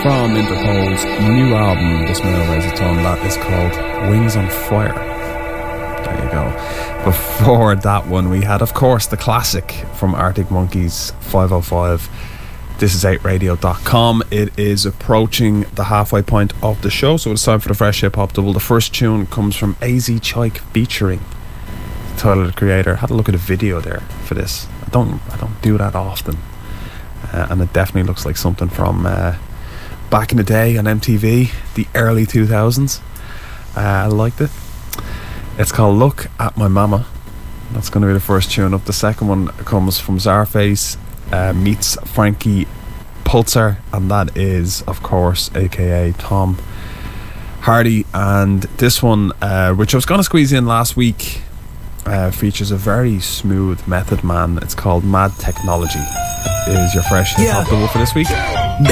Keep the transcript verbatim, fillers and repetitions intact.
from Interpol's new album, This May Raise a Tongue, that is called Wings on Fire. There you go. Before that one, we had, of course, the classic from Arctic Monkeys, five oh five. This is eight radio dot com. It is approaching the halfway point of the show, so it's time for the Fresh Hip Hop Double. The first tune comes from A Z Chike featuring Tyler, the Creator. I had a look at a video there for this. I don't, I don't do that often, uh, and it definitely looks like something from uh, back in the day on M T V, the early two thousands. Uh, I liked it. It's called Look at My Mama. That's going to be the first tune up. The second one comes from Czarface uh, meets Frankie Pulsar, and that is, of course, aka Tom Hardy. And this one, uh, which I was going to squeeze in last week, uh, features a very smooth Method Man. It's called Mad Technology. Is your Fresh Hip Hop Double for this week? Big